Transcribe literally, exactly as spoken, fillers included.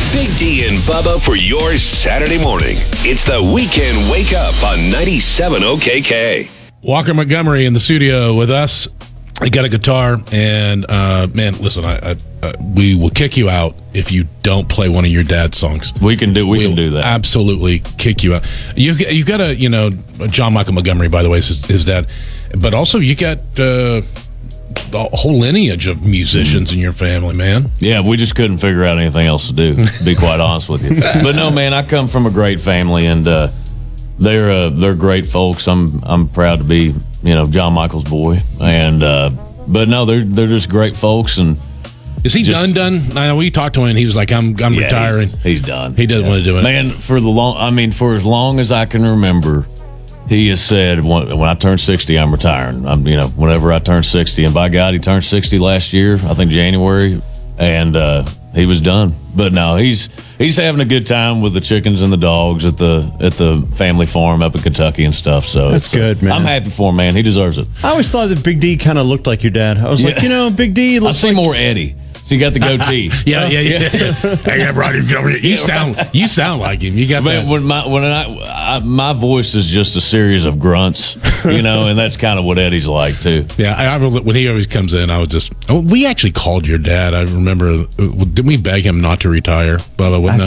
Big D and Bubba for your Saturday morning. It's the Weekend Wake Up on ninety-seven O K K. Walker Montgomery in the studio with us. He got a guitar, and uh, man, listen, I, I, uh, we will kick you out if you don't play one of your dad's songs. We can do. We We'll can do that. Absolutely kick you out. You you got a you know John Michael Montgomery, by the way, is his, his dad, but also you got uh, a whole lineage of musicians in your family, man. Yeah, we just couldn't figure out anything else to do, to be quite honest with you. But no, man, I come from a great family, and uh, they're uh, they're great folks. I'm I'm proud to be you know John Michael's boy, and uh, but no, they're they're just great folks. And Is he just, done? Done? I know we talked to him. And he was like, "I'm I'm yeah, retiring." He's, he's done. He doesn't yeah. want to do it, man. For the long, I mean, for as long as I can remember. He has said, when, when I turn sixty, I'm retiring. I'm, you know, whenever I turn sixty, and by God, he turned sixty last year, I think January, and uh, he was done. But no, he's he's having a good time with the chickens and the dogs at the at the family farm up in Kentucky and stuff. So That's good, man. I'm happy for him, man. He deserves it. I always thought that Big D kind of looked like your dad. I was like, Yeah. you know, Big D I looks see like more Eddie. So you got the goatee. Yeah, yeah, yeah. Hey, yeah, Roddy, you sound you sound like him. You got Man, that. when my when I, I my voice is just a series of grunts, you know, and that's kind of what Eddie's like too. Yeah, I, I when he always comes in, I was just. Oh, we actually called your dad. I remember. Uh, didn't we beg him not to retire? Bubba, wasn't I that?